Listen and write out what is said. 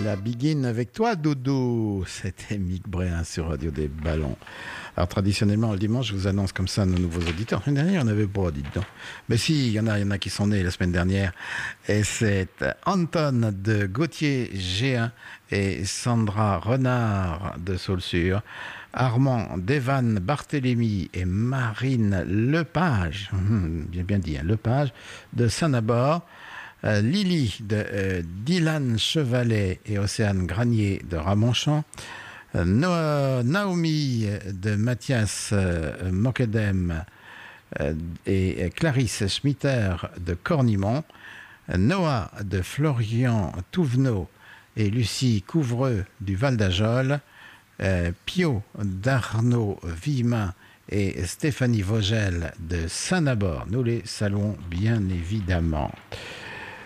la begin avec toi, Dodo. C'était Mick Bréin sur Radio des Ballons. Alors, traditionnellement, le dimanche, je vous annonce comme ça nos nouveaux auditeurs. L'année dernière, il n'y en avait pas, dites donc. Mais si, il y en a qui sont nés la semaine dernière. Et c'est Anton de Gauthier G1 et Sandra Renard de Saulsure, Armand d'Evan Barthélemy et Marine Lepage, j'ai bien dit, hein, Lepage, de Saint-Nabord, Lily de Dylan Chevalet et Océane Granier de Ramonchamp, Naomi de Mathias Mokedem et Clarisse Schmitter de Cornimont, Noah de Florian Touvenot et Lucie Couvreux du Val d'Ajol, Pio d'Arnaud Villemin et Stéphanie Vogel de Saint-Nabord. Nous les saluons bien évidemment.